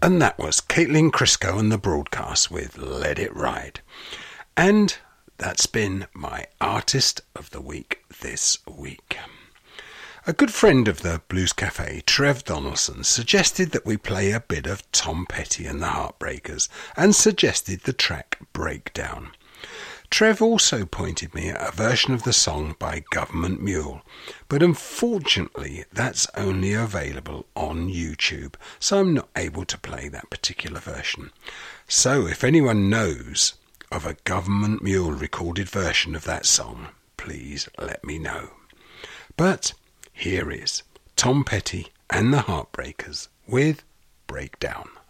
And that was Caitlin Crisco and the Broadcast with Let It Ride. And that's been my Artist of the Week this week. A good friend of the Blues Cafe, Trev Donaldson, suggested that we play a bit of Tom Petty and the Heartbreakers and suggested the track Breakdown. Trev also pointed me at a version of the song by Government Mule, but unfortunately that's only available on YouTube, so I'm not able to play that particular version. So if anyone knows of a Government Mule recorded version of that song, please let me know. But here is Tom Petty and the Heartbreakers with Breakdown.